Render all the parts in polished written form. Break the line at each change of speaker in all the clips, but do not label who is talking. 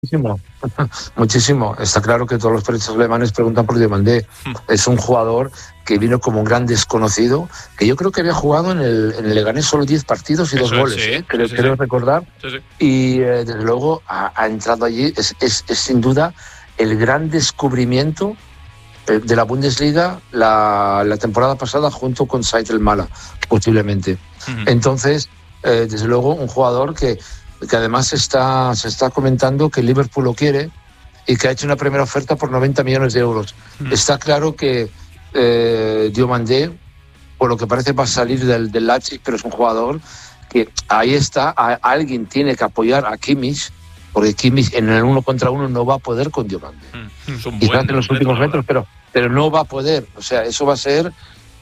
Muchísimo, muchísimo. Está claro que todos los periodistas alemanes preguntan por Diomandé. Es un jugador que vino como un gran desconocido, que yo creo que había jugado en el Leganés solo 10 partidos y 2 goles,
sí,
creo recordar.
Sí.
Y desde luego ha entrado allí. Es sin duda el gran descubrimiento de la Bundesliga la temporada pasada, junto con Said El Mala, posiblemente. Entonces, desde luego, un jugador que además se está comentando que el Liverpool lo quiere y que ha hecho una primera oferta por 90 millones de euros. Está claro que Diomandé, por lo que parece, va a salir del Leipzig, pero es un jugador que ahí está. Alguien tiene que apoyar a Kimmich, porque Kimmich en el 1 contra 1 no va a poder con Diomandé. Quizás en los últimos metros, pero no va a poder. O sea, eso va a ser...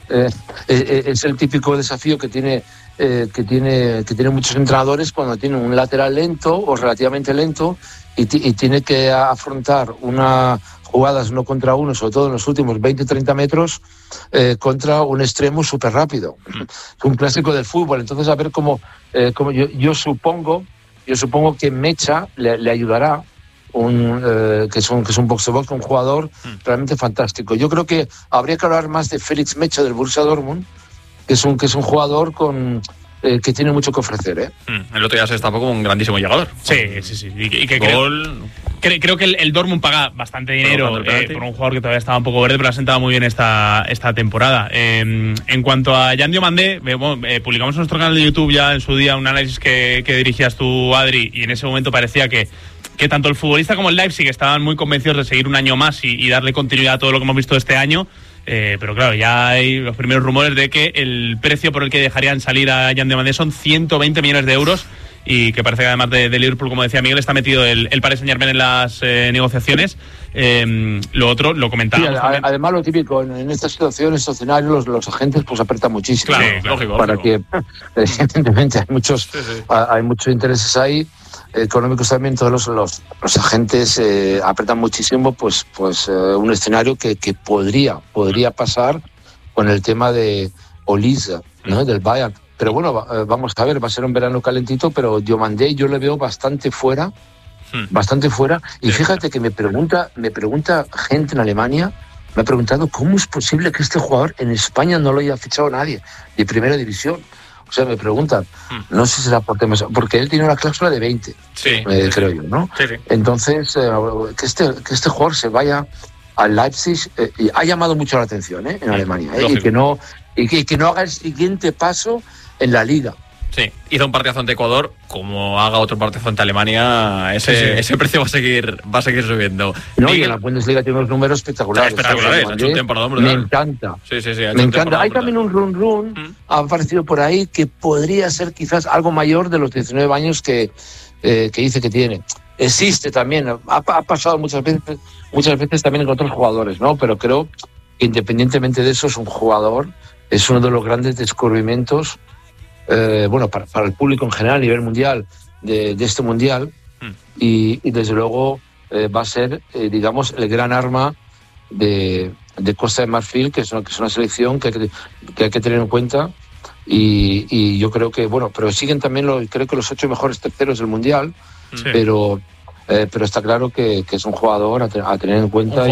es el típico desafío que tiene muchos entrenadores cuando tienen un lateral lento o relativamente lento y tiene que afrontar jugadas 1 contra 1, sobre todo en los últimos 20-30 metros, contra un extremo súper rápido. Es un clásico del fútbol. Entonces, a ver cómo yo supongo que Mecha le ayudará, que es un box-to-box, un jugador realmente fantástico. Yo creo que habría que hablar más de Felix Mecha del Borussia Dortmund, que es un jugador que tiene mucho que ofrecer.
El otro día se destapó como un grandísimo llegador.
Sí. Y que creo que el Dortmund paga bastante dinero por un jugador que todavía estaba un poco verde, pero ha sentado muy bien esta temporada. En cuanto a Jan Diomandé, publicamos en nuestro canal de YouTube ya en su día un análisis que dirigías tú, Adri, y en ese momento parecía que tanto el futbolista como el Leipzig estaban muy convencidos de seguir un año más y darle continuidad a todo lo que hemos visto este año. Pero claro, ya hay los primeros rumores de que el precio por el que dejarían salir a Jan Diomandé son 120 millones de euros, y que parece que además de Liverpool, como decía Miguel, está metido el Paris Saint-Germain en las negociaciones. Lo otro lo comentábamos.
Sí, además, lo típico, en estas situaciones, estos escenarios, los agentes pues apretan muchísimo.
Claro, lógico.
Para que, evidentemente, hay muchos intereses ahí, económicos también. Todos los agentes apretan muchísimo, pues un escenario que podría pasar con el tema de Olise, ¿no? Del Bayern. Pero bueno, vamos a ver, va a ser un verano calentito, pero Diomandé yo le veo bastante fuera. Y fíjate que me pregunta gente en Alemania, me ha preguntado cómo es posible que este jugador en España no lo haya fichado nadie de primera división. O sea, me preguntan, no sé si será porque él tiene una cláusula de 20, creo yo, ¿no?
Sí.
Entonces, que este jugador se vaya al Leipzig ha llamado mucho la atención en Alemania, y que no haga el siguiente paso en la Liga.
Sí, hizo un partidazo ante Ecuador, como haga otro partidazo ante Alemania, ese precio va a seguir subiendo.
No, y en la Bundesliga tiene unos números espectaculares.
Ha hecho un temporadón brutal.
Me encanta.
Sí,
me encanta. Hay también un run, ha aparecido por ahí, que podría ser quizás algo mayor de los 19 años que dice que tiene. Existe también, ha pasado muchas veces también en otros jugadores, ¿no? Pero creo que independientemente de eso es uno de los grandes descubrimientos, para el público en general a nivel mundial, de este mundial, y desde luego va a ser, digamos, el gran arma de Costa de Marfil, que es una selección que hay que tener en cuenta, y yo creo que, pero siguen también creo que los 8 mejores terceros del mundial, pero está claro que es un jugador a tener en cuenta,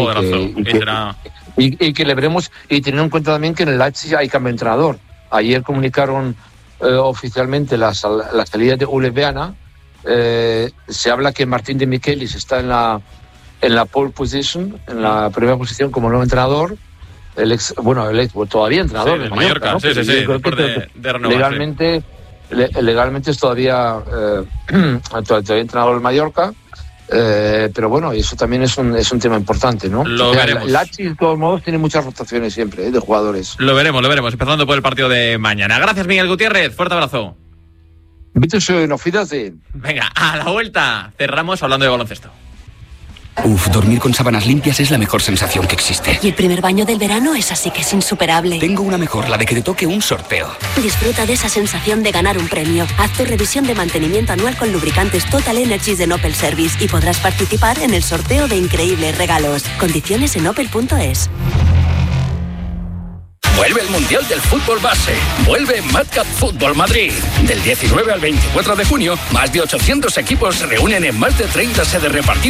y que le veremos, y tener en cuenta también que en el Leipzig hay cambio de entrenador. Ayer comunicaron oficialmente la salida de Ole Werner. Se habla que Martín de Michelis está en la pole position, en la primera posición como nuevo entrenador. El ex todavía entrenador de Mallorca, ¿no?
Sí. De renovación.
Legalmente es todavía entrenador del Mallorca. Pero bueno, eso también es un tema importante, ¿no?
Lo veremos.
El Leipzig, de todos modos, tiene muchas rotaciones siempre, de jugadores.
Lo veremos, empezando por el partido de mañana. Gracias, Miguel Gutiérrez, fuerte abrazo.
Bitte schön, auf Wiedersehen.
Venga, a la vuelta cerramos hablando de baloncesto.
Dormir con sábanas limpias es la mejor sensación que existe.
Y el primer baño del verano es así que es insuperable.
Tengo una mejor, la de que te toque un sorteo.
Disfruta de esa sensación de ganar un premio. Haz tu revisión de mantenimiento anual con lubricantes Total Energies de Opel Service y podrás participar en el sorteo de increíbles regalos. Condiciones en opel.es.
Vuelve el Mundial del Fútbol Base. Vuelve Madcap Fútbol Madrid. Del 19 al 24 de junio, más de 800 equipos se reúnen en más de 30 sedes repartidas